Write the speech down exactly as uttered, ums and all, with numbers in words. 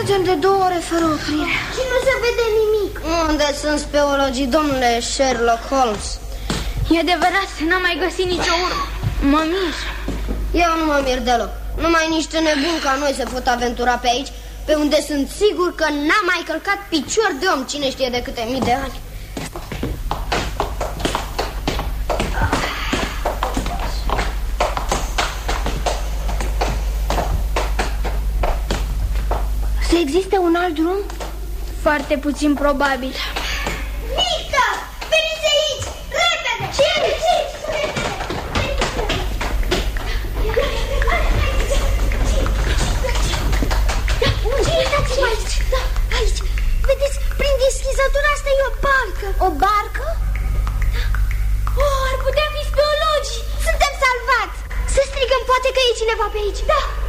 Mergem de două ore fără oprire și nu se vede nimic. Unde sunt speologii, domnule Sherlock Holmes? E adevărat, n-am mai găsit nicio urmă. Mă mir. Eu nu mă mir deloc. Numai niște nebuni ca noi se pot aventura pe aici, pe unde sunt sigur că n-a mai călcat picior de om cine știe de câte mii de ani. Să existe un alt drum? Foarte puțin probabil. Mică! Veniți aici! Repede! Ce ce? Uitați-vă aici! Da, aici! Vedeți, prin deschizătura asta e o barcă. O barcă? Oh, ar putea fi speologii! Suntem salvați! Să strigăm, poate că e cineva pe aici. Da!